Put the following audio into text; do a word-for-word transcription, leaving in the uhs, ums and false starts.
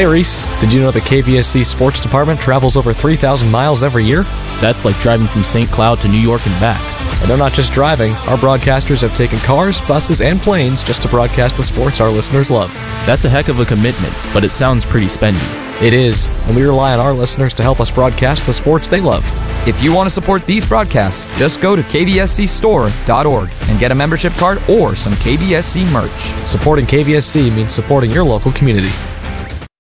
Hey Reese, did you know the K V S C Sports Department travels over three thousand miles every year? That's like driving from Saint Cloud to New York and back. And they're not just driving. Our broadcasters have taken cars, buses, and planes just to broadcast the sports our listeners love. That's a heck of a commitment, but it sounds pretty spendy. It is, and we rely on our listeners to help us broadcast the sports they love. If you want to support these broadcasts, just go to k v s c store dot org and get a membership card or some K V S C merch. Supporting K V S C means supporting your local community.